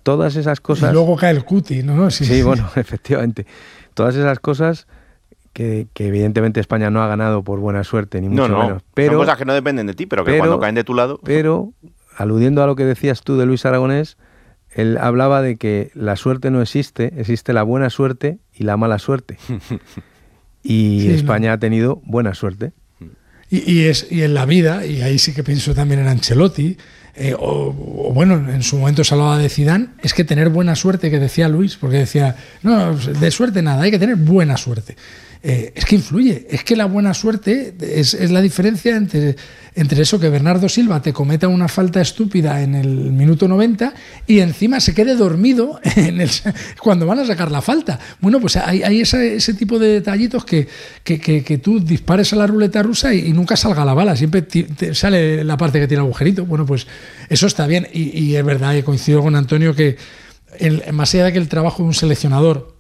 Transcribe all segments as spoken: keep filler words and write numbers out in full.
todas esas cosas... Y luego cae el cuti, ¿no? Sí, sí, bueno, efectivamente. Todas esas cosas que, que evidentemente España no ha ganado por buena suerte, ni mucho no, no. menos. Pero, son cosas que no dependen de ti, pero que pero, cuando caen de tu lado... Pero, aludiendo a lo que decías tú de Luis Aragonés, él hablaba de que la suerte no existe, existe la buena suerte y la mala suerte. Y sí, España no. ha tenido buena suerte. Y, y, es, y en la vida, y ahí sí que pienso también en Ancelotti, eh, o, o bueno, en su momento se hablaba de Zidane, es que tener buena suerte, que decía Luis, porque decía, no, de suerte nada, hay que tener buena suerte. Eh, es que influye, es que la buena suerte es, es la diferencia entre, entre eso que Bernardo Silva te cometa una falta estúpida en el minuto noventa y encima se quede dormido en el, cuando van a sacar la falta. Bueno, pues hay, hay ese, ese tipo de detallitos que, que, que, que tú dispares a la ruleta rusa y, y nunca salga la bala, siempre te, te sale la parte que tiene agujerito. Bueno, pues eso está bien y, y es verdad, y coincido con Antonio que el, más allá de que el trabajo de un seleccionador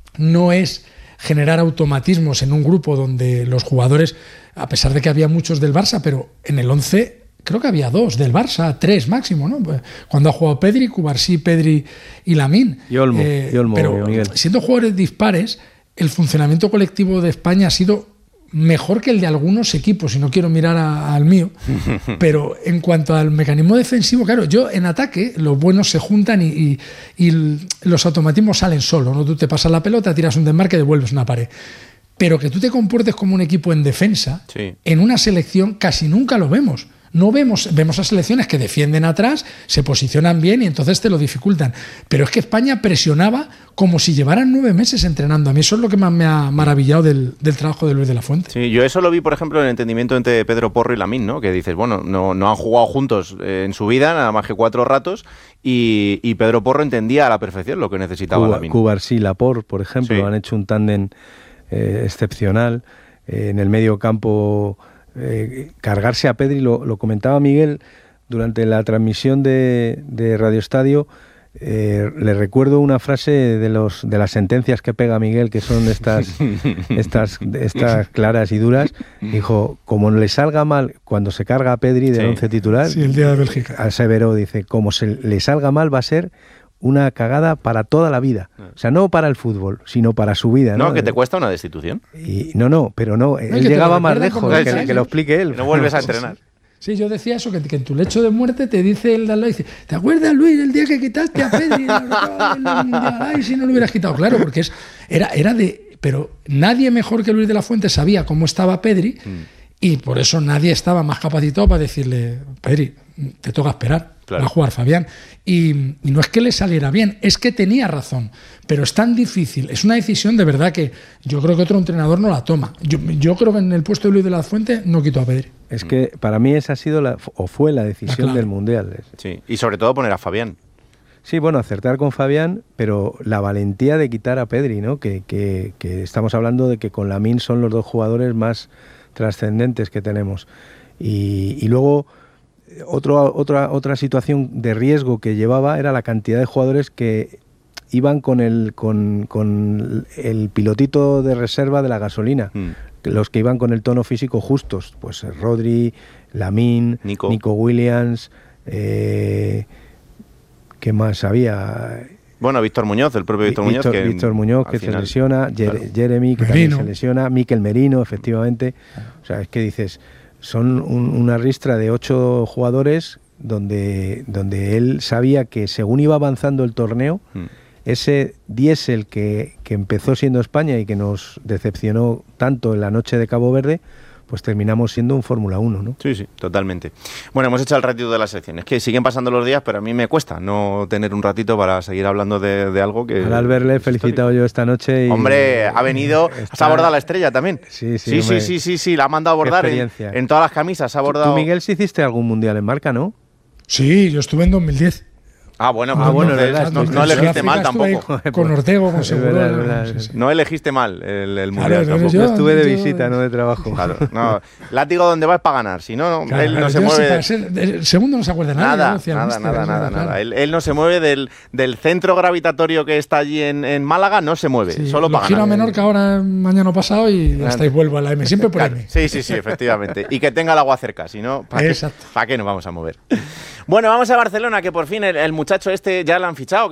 no es generar automatismos en un grupo donde los jugadores, a pesar de que había muchos del Barça, pero en el once creo que había dos del Barça, tres máximo, ¿no? Cuando ha jugado Pedri, Cubarsí, Pedri y Lamine. Y Olmo, eh, y Olmo, pero Miguel. Siendo jugadores dispares, el funcionamiento colectivo de España ha sido mejor que el de algunos equipos, y no quiero mirar a, al mío, pero en cuanto al mecanismo defensivo, claro, yo en ataque los buenos se juntan y, y, y los automatismos salen solos, ¿no? Tú te pasas la pelota, tiras un desmarque, devuelves una pared. Pero que tú te comportes como un equipo en defensa, sí. En una selección casi nunca lo vemos. No vemos, vemos a selecciones que defienden atrás, se posicionan bien y entonces te lo dificultan. Pero es que España presionaba como si llevaran nueve meses entrenando. A mí eso es lo que más me ha maravillado del, del trabajo de Luis de la Fuente. Sí, yo eso lo vi, por ejemplo, en el entendimiento entre Pedro Porro y Lamine, ¿no? Que dices, bueno, no, no han jugado juntos eh, en su vida, nada más que cuatro ratos, y, y Pedro Porro entendía a la perfección lo que necesitaba Cuba, Lamine. Cubarsí y Laporte, por ejemplo, sí. han hecho un tándem eh, excepcional. Eh, en el medio campo... Eh, cargarse a Pedri, lo, lo comentaba Miguel durante la transmisión de, de Radio Estadio. Eh, le recuerdo una frase de los de las sentencias que pega Miguel, que son estas estas estas claras y duras. Dijo, como le salga mal cuando se carga a Pedri del sí. once titular, sí, el día de Bélgica, aseveró, dice, como se le salga mal va a ser una cagada para toda la vida. O sea, no para el fútbol, sino para su vida. No, ¿no? que te cuesta una destitución. Y, no, no, pero no, no él llegaba más lejos, que, que, que lo explique él. No vuelves a entrenar. Sí, yo decía eso, que, que en tu lecho de muerte te dice el de al lado, dice, ¿te acuerdas, Luis, el día que quitaste a Pedri? Ay, si no lo hubieras quitado. Claro, porque es, era, era de... Pero nadie mejor que Luis de la Fuente sabía cómo estaba Pedri mm. y por eso nadie estaba más capacitado para decirle, Pedri, te toca esperar. Claro. Va a jugar Fabián. Y, y no es que le saliera bien, es que tenía razón. Pero es tan difícil, es una decisión de verdad que yo creo que otro entrenador no la toma. Yo, yo creo que en el puesto de Luis de la Fuente no quitó a Pedri. Es que para mí esa ha sido la, o fue la decisión ah, claro. del Mundial. Sí, y sobre todo poner a Fabián. Sí, bueno, acertar con Fabián, pero la valentía de quitar a Pedri, ¿no? Que, que, que estamos hablando de que con Lamine son los dos jugadores más trascendentes que tenemos. Y, y luego... Otro, otra, otra situación de riesgo que llevaba era la cantidad de jugadores que iban con el, con, con el pilotito de reserva de la gasolina, mm. los que iban con el tono físico justos, pues Rodri, Lamine, Nico, Nico Williams, eh, ¿qué más había? Bueno, Víctor Muñoz, el propio Víctor, Víctor Muñoz. Que Víctor Muñoz, que final, se lesiona, claro. Jeremy, que Merino. también se lesiona, Mikel Merino, efectivamente. O sea, es que dices... Son un, una ristra de ocho jugadores donde, donde él sabía que según iba avanzando el torneo, mm. ese diésel que, que empezó siendo España y que nos decepcionó tanto en la noche de Cabo Verde, pues terminamos siendo un Fórmula uno, ¿no? Sí, sí, totalmente. Bueno, hemos hecho el ratito de la sección. Es que siguen pasando los días, pero a mí me cuesta no tener un ratito para seguir hablando de, de algo que... Al Albert le he felicitado yo esta noche y... Hombre, ha venido... Está... ¿Has abordado la estrella también? Sí, sí, sí, sí, sí, sí, sí, la ha mandado a abordar en, en todas las camisas. Ha abordado... ¿Tú, Miguel, sí hiciste algún mundial en marca, no? Sí, yo estuve en dos mil diez. Ah, bueno, ah, bueno, no, no, no, no elegiste mal tampoco. Con Ortego, con Seguro. Sí, sí. No elegiste mal el, el mundial claro, tampoco. Yo estuve de visita, no de trabajo. Claro, no. Látigo donde vas para ganar, si no, claro, él no se sí, mueve. Para ser, el segundo no se acuerda nada. Nada, no nada, mister, nada, nada, claro. nada. Él, él no se mueve del, del centro gravitatorio que está allí en, en Málaga, no se mueve, sí, solo para ganar. Giro a Menorca ahora mañana pasado y claro. hasta ahí vuelvo a la M, siempre por claro. M. Sí, sí, sí, efectivamente. Y que tenga el agua cerca, si no, ¿para qué, ¿para qué nos vamos a mover? Bueno, vamos a Barcelona, que por fin el, el muchacho este ya lo han fichado.